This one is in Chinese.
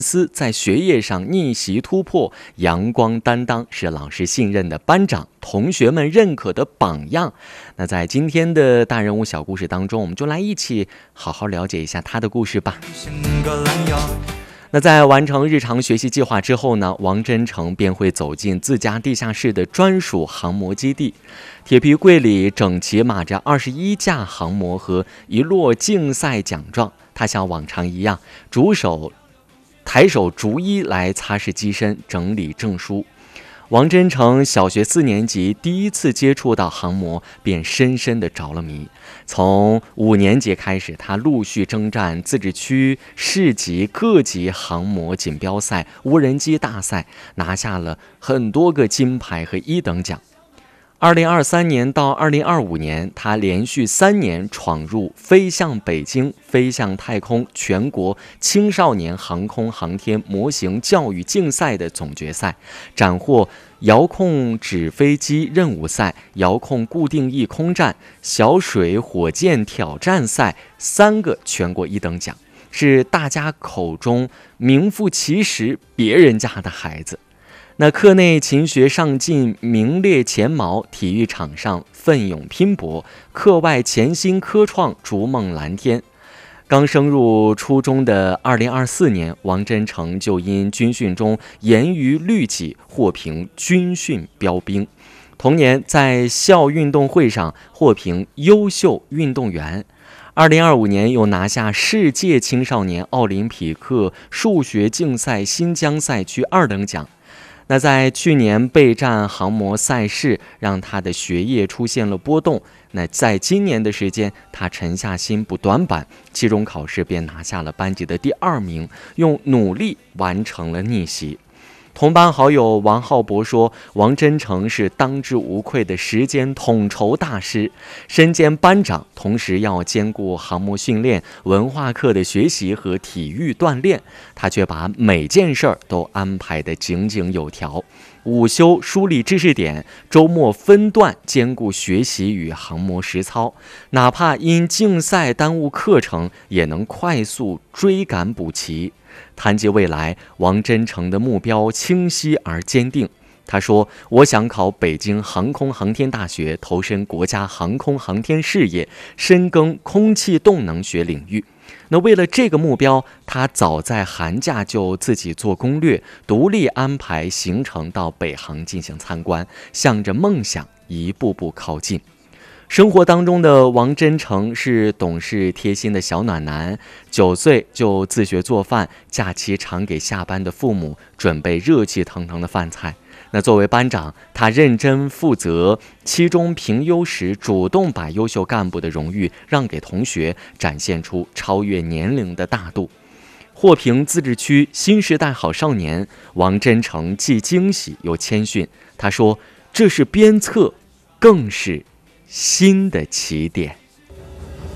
思在学业上逆袭突破，阳光担当，是老师信任的班长，同学们认可的榜样。那在今天的大人物小故事当中，我们就来一起好好了解一下他的故事吧。那在完成日常学习计划之后呢，王真诚便会走进自家地下室的专属航模基地。铁皮柜里整齐码着21架航模和一摞竞赛奖状。他像往常一样，抬手逐一来擦拭机身，整理证书。王真诚小学4年级第一次接触到航模，便深深地着了迷。从5年级开始，他陆续征战自治区、市级、各级航模锦标赛、无人机大赛，拿下了很多个金牌和1等奖。2023年到2025年，他连续3年闯入飞向北京、飞向太空全国青少年航空航天模型教育竞赛的总决赛，斩获遥控纸飞机任务赛、遥控固定翼空战、小水火箭挑战赛3个全国1等奖，是大家口中名副其实别人家的孩子。那课内勤学上进，名列前茅，体育场上奋勇拼搏，课外潜心科创，逐梦蓝天。刚升入初中的2024年，王真诚就因军训中严于律己获评军训标兵。同年在校运动会上获评优秀运动员。2025年又拿下世界青少年奥林匹克数学竞赛新疆赛区2等奖。那在去年备战航模赛事，让他的学业出现了波动。那在今年的时间，他沉下心不短板，期中考试便拿下了班级的第2名，用努力完成了逆袭。同班好友王浩博说，王真诚是当之无愧的时间统筹大师，身兼班长，同时要兼顾航模训练、文化课的学习和体育锻炼，他却把每件事儿都安排得井井有条。午休梳理知识点，周末分段兼顾学习与航模实操，哪怕因竞赛耽误课程，也能快速追赶补齐。谈及未来，王真诚的目标清晰而坚定。他说，我想考北京航空航天大学，投身国家航空航天事业，深耕空气动能学领域。那为了这个目标，他早在寒假就自己做攻略，独立安排行程到北航进行参观，向着梦想一步步靠近。生活当中的王真诚是懂事贴心的小暖男，9岁就自学做饭，假期常给下班的父母准备热气腾腾的饭菜。那作为班长，他认真负责，期中评优时主动把优秀干部的荣誉让给同学，展现出超越年龄的大度。获评自治区新时代好少年，王真诚既惊喜又谦逊。他说，这是鞭策，更是新的起点。